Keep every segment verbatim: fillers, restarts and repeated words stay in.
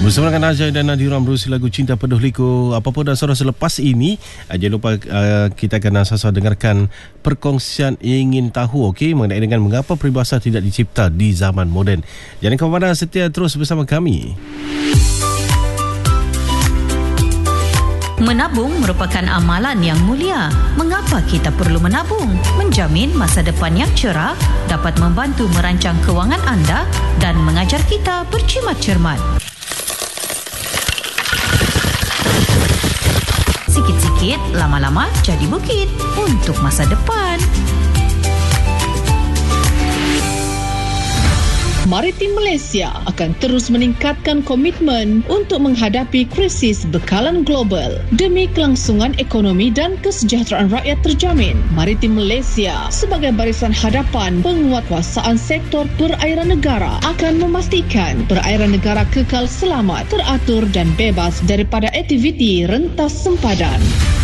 Bersama dengan Ajay dan Nadira berusi lagu Cinta Penuh Liku. Apapun dan saudara selepas ini, jangan lupa uh, kita akan sama-sama dengarkan perkongsian ingin tahu okey mengenai dengan mengapa peribahasa tidak dicipta di zaman moden. Jangan ke mana, setia terus bersama kami. Menabung merupakan amalan yang mulia. Mengapa kita perlu menabung? Menjamin masa depan yang cerah, dapat membantu merancang kewangan anda dan mengajar kita berjimat cermat. Sikit-sikit, lama-lama jadi bukit untuk masa depan. Maritim Malaysia akan terus meningkatkan komitmen untuk menghadapi krisis bekalan global demi kelangsungan ekonomi dan kesejahteraan rakyat terjamin. Maritim Malaysia sebagai barisan hadapan penguatkuasaan sektor perairan negara akan memastikan perairan negara kekal selamat, teratur dan bebas daripada aktiviti rentas sempadan.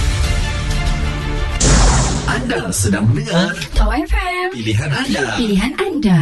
Anda sedang mendengar Tahu F M. Pilihan anda. Pilihan anda.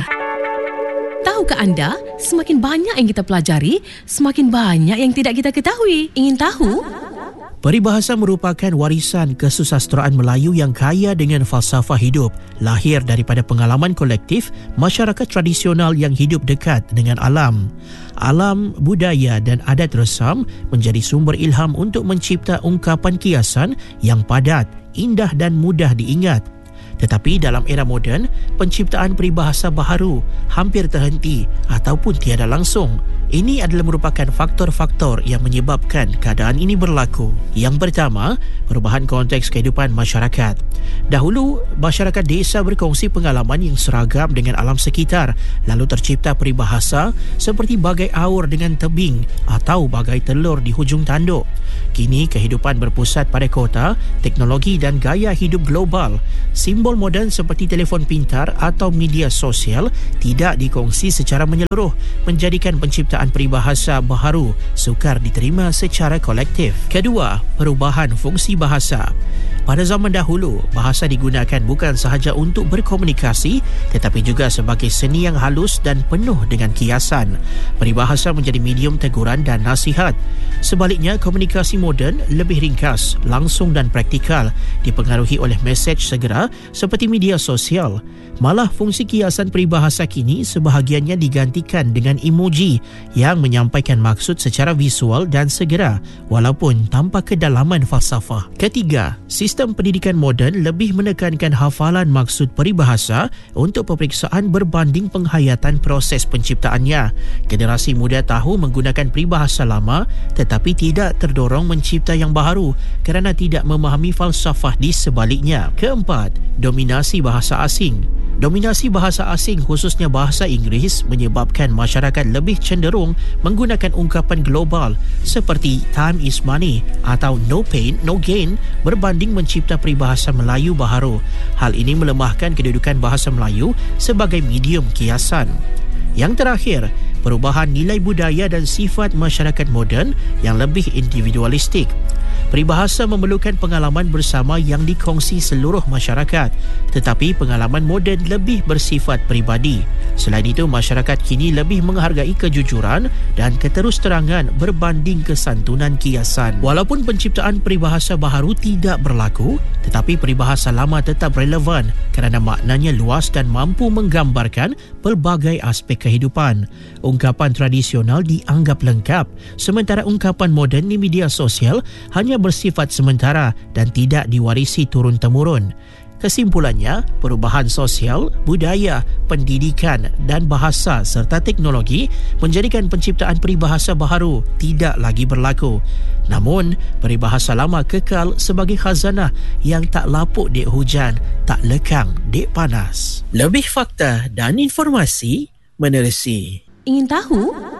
Tahukah anda, semakin banyak yang kita pelajari, semakin banyak yang tidak kita ketahui. Ingin tahu? Peribahasa merupakan warisan kesusasteraan Melayu yang kaya dengan falsafah hidup, lahir daripada pengalaman kolektif masyarakat tradisional yang hidup dekat dengan alam. Alam, budaya dan adat resam menjadi sumber ilham untuk mencipta ungkapan kiasan yang padat, indah dan mudah diingat. Tetapi dalam era moden, penciptaan peribahasa baharu hampir terhenti ataupun tiada langsung. Ini adalah merupakan faktor-faktor yang menyebabkan keadaan ini berlaku. Yang pertama, perubahan konteks kehidupan masyarakat. Dahulu, masyarakat desa berkongsi pengalaman yang seragam dengan alam sekitar, lalu tercipta peribahasa seperti bagai aur dengan tebing atau bagai telur di hujung tanduk. Kini, kehidupan berpusat pada kota, teknologi dan gaya hidup global. Simbol moden seperti telefon pintar atau media sosial tidak dikongsi secara menyeluruh, menjadikan penciptaan peribahasa baharu sukar diterima secara kolektif. Kedua, perubahan fungsi bahasa. Pada zaman dahulu, bahasa digunakan bukan sahaja untuk berkomunikasi tetapi juga sebagai seni yang halus dan penuh dengan kiasan. Peribahasa menjadi medium teguran dan nasihat. Sebaliknya, komunikasi moden lebih ringkas, langsung dan praktikal, dipengaruhi oleh mesej segera seperti media sosial. Malah fungsi kiasan peribahasa kini sebahagiannya digantikan dengan emoji yang menyampaikan maksud secara visual dan segera walaupun tanpa kedalaman falsafah. Ketiga, sistem pendidikan moden lebih menekankan hafalan maksud peribahasa untuk peperiksaan berbanding penghayatan proses penciptaannya. Generasi muda tahu menggunakan peribahasa lama tetapi tidak terdorong mencipta yang baharu kerana tidak memahami falsafah di sebaliknya. Keempat, dominasi bahasa asing. Dominasi bahasa asing khususnya bahasa Inggeris menyebabkan masyarakat lebih cenderung menggunakan ungkapan global seperti time is money atau no pain, no gain berbanding mencipta peribahasa Melayu baharu. Hal ini melemahkan kedudukan bahasa Melayu sebagai medium kiasan. Yang terakhir, perubahan nilai budaya dan sifat masyarakat moden yang lebih individualistik. Peribahasa memerlukan pengalaman bersama yang dikongsi seluruh masyarakat, tetapi pengalaman moden lebih bersifat peribadi. Selain itu, masyarakat kini lebih menghargai kejujuran dan keterusterangan berbanding kesantunan kiasan. Walaupun penciptaan peribahasa baharu tidak berlaku, tetapi peribahasa lama tetap relevan kerana maknanya luas dan mampu menggambarkan pelbagai aspek kehidupan. Ungkapan tradisional dianggap lengkap, sementara ungkapan moden di media sosial hanya bersifat sementara dan tidak diwarisi turun-temurun. Kesimpulannya, perubahan sosial, budaya, pendidikan dan bahasa serta teknologi menjadikan penciptaan peribahasa baharu tidak lagi berlaku. Namun, peribahasa lama kekal sebagai khazanah yang tak lapuk dek hujan, tak lekang dek panas. Lebih fakta dan informasi menerusi. Ingin tahu?